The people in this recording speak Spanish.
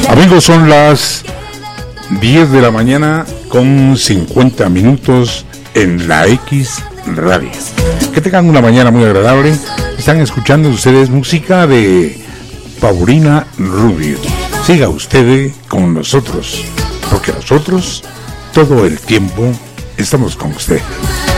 Amigos, son las 10 de la mañana con 50 minutos en la X Radio. Que tengan una mañana muy agradable. Están escuchando ustedes música de Paulina Rubio. Siga usted con nosotros, porque nosotros todo el tiempo estamos con usted.